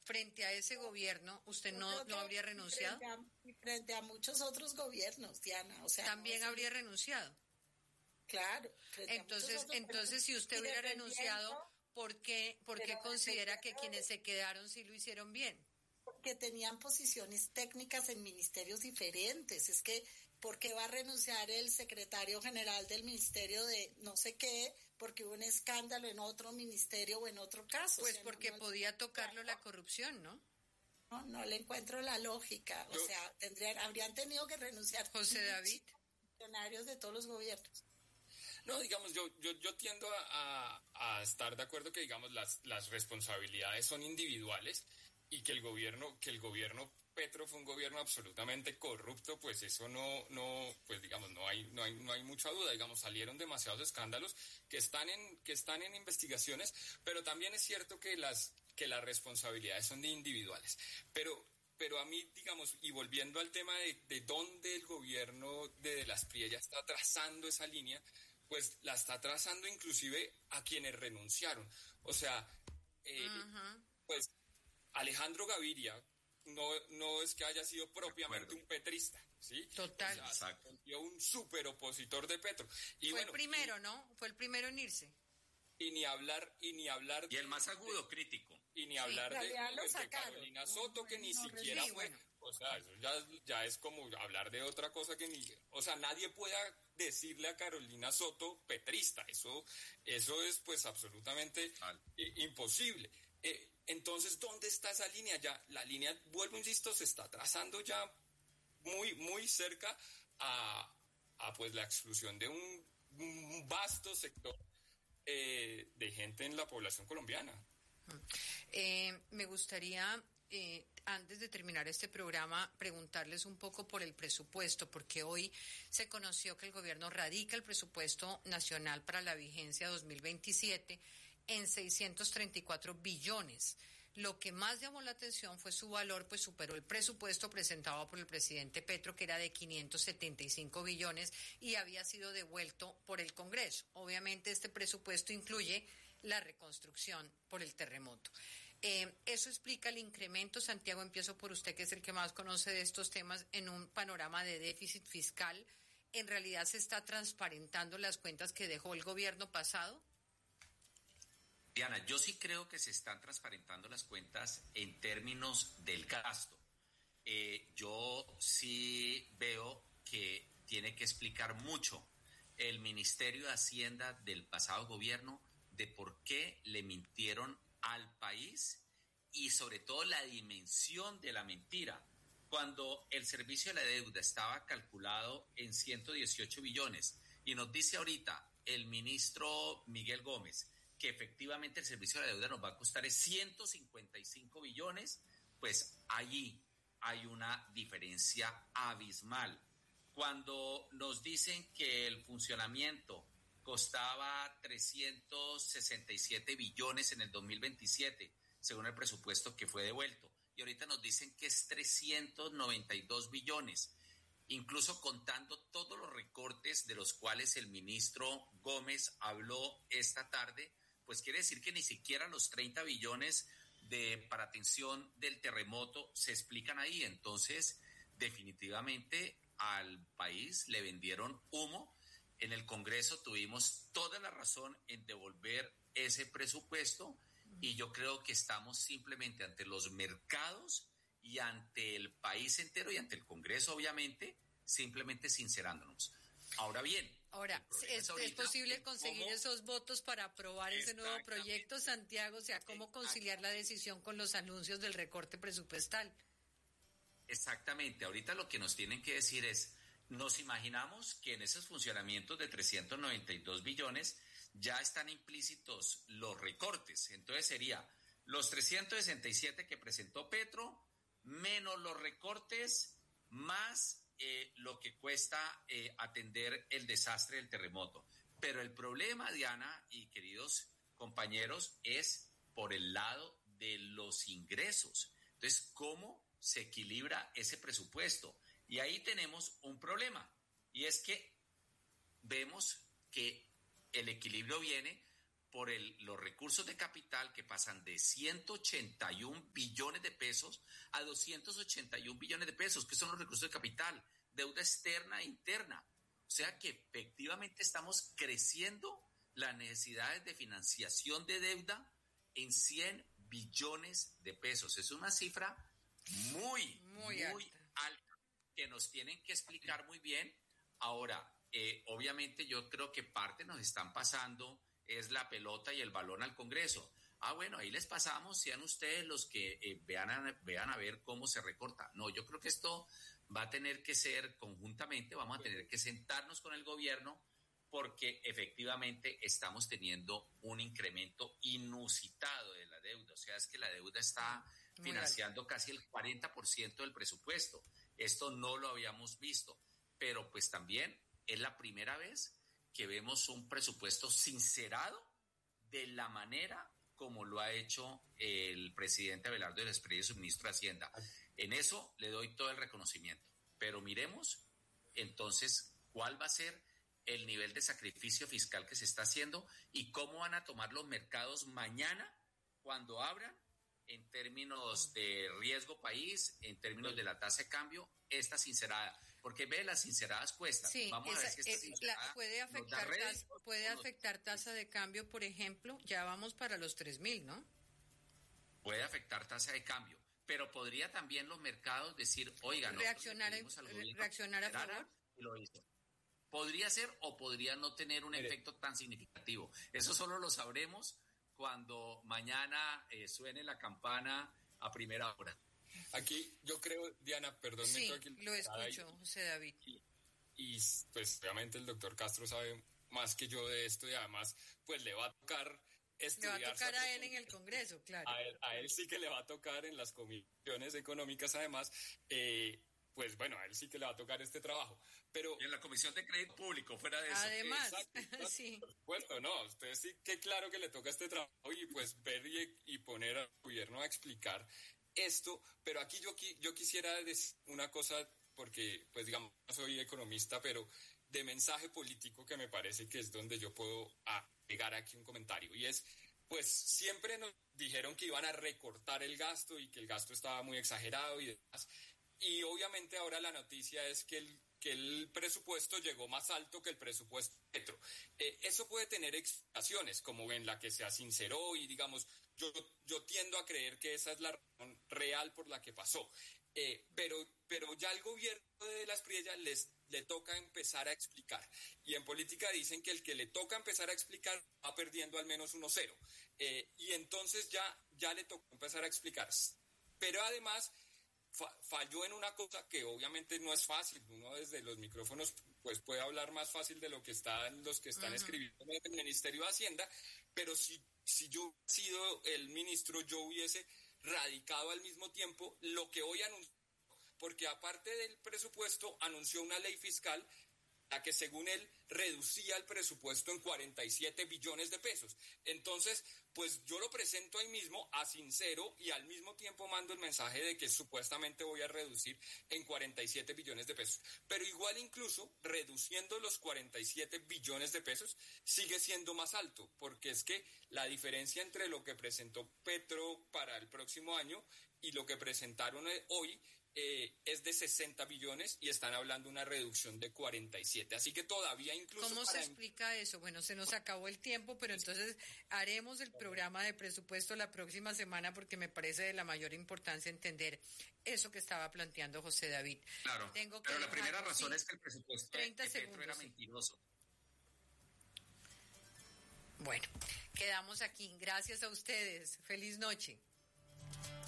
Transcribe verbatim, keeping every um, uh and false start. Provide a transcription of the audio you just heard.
frente a ese gobierno, ¿usted no, no habría renunciado? Frente a, frente a muchos otros gobiernos, Diana. O sea, ¿También no, habría renunciado? Claro. Entonces, entonces si usted hubiera renunciado, ¿por qué, por qué considera que quienes se quedaron sí lo hicieron bien? Porque tenían posiciones técnicas en ministerios diferentes. Es que, ¿por qué va a renunciar el secretario general del ministerio de no sé qué? Porque hubo un escándalo en otro ministerio o en otro caso. Pues o sea, porque no, no podía tocarlo la corrupción, ¿no? No, no le encuentro la lógica. O Yo, sea, tendrían, habrían tenido que renunciar. José David. Funcionarios de todos los gobiernos. No, digamos, yo yo, yo tiendo a, a, a estar de acuerdo que, digamos, las, las responsabilidades son individuales y que el gobierno, que el gobierno Petro fue un gobierno absolutamente corrupto, pues eso no, no, pues digamos, no hay, no hay, no hay mucha duda, digamos, salieron demasiados escándalos que están en, que están en investigaciones, pero también es cierto que las, que las responsabilidades son de individuales. Pero, pero a mí, digamos, y volviendo al tema de, de dónde el gobierno de las P R I ya está trazando esa línea, pues la está trazando inclusive a quienes renunciaron. O sea, eh, uh-huh. pues Alejandro Gaviria no, no es que haya sido propiamente un petrista, ¿sí? Total. O sea, fue un súper opositor de Petro. Y fue bueno, el primero, y, ¿no? Fue el primero en irse. Y ni hablar, y ni hablar... Y el más agudo, de, crítico. Y ni sí, hablar de, pues, de Carolina Soto, que ni no, siquiera sí, fue... Bueno. O sea, eso ya, ya es como hablar de otra cosa que ni... O sea, nadie pueda decirle a Carolina Soto petrista. Eso, eso es pues absolutamente eh, imposible. Eh, entonces, ¿dónde está esa línea? Ya, la línea, vuelvo, insisto, se está trazando ya muy, muy cerca a, a pues la exclusión de un, un vasto sector Eh, de gente en la población colombiana. Eh, me gustaría, eh, antes de terminar este programa, preguntarles un poco por el presupuesto, porque hoy se conoció que el gobierno radica el presupuesto nacional para la vigencia dos mil veintisiete en seiscientos treinta y cuatro billones. Lo que más llamó la atención fue su valor, pues superó el presupuesto presentado por el presidente Petro, que era de quinientos setenta y cinco billones y había sido devuelto por el Congreso. Obviamente este presupuesto incluye la reconstrucción por el terremoto. Eh, eso explica el incremento. Santiago, empiezo por usted, que es el que más conoce de estos temas, en un panorama de déficit fiscal. ¿En realidad se está transparentando las cuentas que dejó el gobierno pasado? Diana, yo sí creo que se están transparentando las cuentas en términos del gasto. Eh, yo sí veo que tiene que explicar mucho el Ministerio de Hacienda del pasado gobierno de por qué le mintieron al país y sobre todo la dimensión de la mentira. Cuando el servicio de la deuda estaba calculado en ciento dieciocho billones y nos dice ahorita el ministro Miguel Gómez que efectivamente el servicio de la deuda nos va a costar ciento cincuenta y cinco billones, pues allí hay una diferencia abismal. Cuando nos dicen que el funcionamiento costaba trescientos sesenta y siete billones en el dos mil veintisiete, según el presupuesto que fue devuelto, y ahorita nos dicen que es trescientos noventa y dos billones, incluso contando todos los recortes de los cuales el ministro Gómez habló esta tarde, pues quiere decir que ni siquiera los treinta billones de, para atención del terremoto se explican ahí. Entonces, definitivamente al país le vendieron humo. En el Congreso tuvimos toda la razón en devolver ese presupuesto y yo creo que estamos simplemente ante los mercados y ante el país entero y ante el Congreso, obviamente, simplemente sincerándonos. Ahora bien, ahora es, es posible conseguir cómo, esos votos para aprobar ese nuevo proyecto, Santiago, o sea, cómo conciliar la decisión con los anuncios del recorte presupuestal. Exactamente, ahorita lo que nos tienen que decir es, nos imaginamos que en esos funcionamientos de trescientos noventa y dos billones ya están implícitos los recortes, entonces sería los trescientos sesenta y siete que presentó Petro, menos los recortes, más Eh, lo que cuesta eh, atender el desastre del terremoto. Pero el problema, Diana y queridos compañeros, es por el lado de los ingresos. Entonces, ¿cómo se equilibra ese presupuesto? Y ahí tenemos un problema, y es que vemos que el equilibrio viene por el, los recursos de capital que pasan de ciento ochenta y un billones de pesos a doscientos ochenta y un billones de pesos, que son los recursos de capital, deuda externa e interna. O sea que efectivamente estamos creciendo las necesidades de financiación de deuda en cien billones de pesos. Es una cifra muy, muy, muy alta. alta que nos tienen que explicar muy bien. Ahora, eh, obviamente yo creo que parte nos están pasando es la pelota y el balón al Congreso. Ah, bueno, ahí les pasamos, sean ustedes los que eh, vean, a, vean a ver cómo se recorta. No, yo creo que esto va a tener que ser conjuntamente, vamos a tener que sentarnos con el gobierno porque efectivamente estamos teniendo un incremento inusitado de la deuda. O sea, es que la deuda está financiando casi el cuarenta por ciento del presupuesto. Esto no lo habíamos visto, pero pues también es la primera vez que vemos un presupuesto sincerado de la manera como lo ha hecho el presidente Abelardo del Espriella y su ministro de Hacienda. En eso le doy todo el reconocimiento. Pero miremos entonces cuál va a ser el nivel de sacrificio fiscal que se está haciendo y cómo van a tomar los mercados mañana cuando abran en términos de riesgo país, en términos de la tasa de cambio, esta sincerada. Porque ve, las sinceradas cuestan. Sí, Vamos esa, a ver si esta eh, sincerada la, puede afectar, tas, puede afectar tasa de cambio, por ejemplo, ya vamos para los tres mil, ¿no? Puede afectar tasa de cambio, pero podría también los mercados decir, oigan, reaccionar, en, reaccionar a favor. Y lo hizo. Podría ser o podría no tener un Mire. efecto tan significativo. Eso solo lo sabremos cuando mañana eh, suene la campana a primera hora. Aquí yo creo, Diana, perdón, sí, aquí lo escucho, José David. Y, y pues obviamente el doctor Castro sabe más que yo de esto y además pues le va a tocar estudiar. Le va a tocar a él en el Congreso, claro. A él, a él sí que le va a tocar en las comisiones económicas además, eh, pues bueno, a él sí que le va a tocar este trabajo. Pero y en la Comisión de Crédito Público, fuera de eso. Además, exacto, exacto, sí. Por supuesto, no, usted sí que claro que le toca este trabajo y pues ver y, y poner al gobierno a explicar esto, pero aquí yo, yo quisiera decir una cosa, porque pues digamos, no soy economista, pero de mensaje político que me parece que es donde yo puedo agregar aquí un comentario, y es, pues siempre nos dijeron que iban a recortar el gasto y que el gasto estaba muy exagerado y demás, y obviamente ahora la noticia es que el que el presupuesto llegó más alto que el presupuesto Petro. Eh, eso puede tener explicaciones, como en la que se sinceró y digamos, yo, yo tiendo a creer que esa es la razón real por la que pasó. Eh, pero, pero ya al gobierno de las Espriella les le toca empezar a explicar. Y en política dicen que el que le toca empezar a explicar va perdiendo al menos uno cero. Eh, y entonces ya, ya le toca empezar a explicar. Pero además falló en una cosa que obviamente no es fácil. Uno desde los micrófonos pues puede hablar más fácil de lo que están los que están uh-huh. escribiendo en el Ministerio de Hacienda, pero si, si yo hubiera sido el ministro, yo hubiese radicado al mismo tiempo lo que hoy anunció, porque aparte del presupuesto anunció una ley fiscal la que según él reducía el presupuesto en cuarenta y siete billones de pesos. Entonces, pues yo lo presento ahí mismo a sincero y al mismo tiempo mando el mensaje de que supuestamente voy a reducir en cuarenta y siete billones de pesos. Pero igual incluso reduciendo los cuarenta y siete billones de pesos sigue siendo más alto, porque es que la diferencia entre lo que presentó Petro para el próximo año y lo que presentaron hoy Eh, es de sesenta billones y están hablando de una reducción de cuarenta y siete. Así que todavía incluso... ¿Cómo se explica eso? Bueno, se nos acabó el tiempo, pero entonces haremos el programa de presupuesto la próxima semana porque me parece de la mayor importancia entender eso que estaba planteando José David. Claro, Tengo que pero la dejarlo, primera razón sí, es que el presupuesto treinta de segundos, Petro era sí. mentiroso. Bueno, quedamos aquí. Gracias a ustedes. Feliz noche.